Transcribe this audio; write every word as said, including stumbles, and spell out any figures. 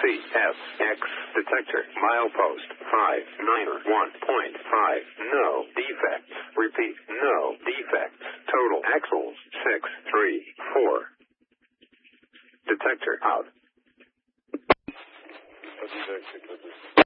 F X detector milepost five nine one point five. No defects. Repeat, no defects. Total axles six three four. Detector out.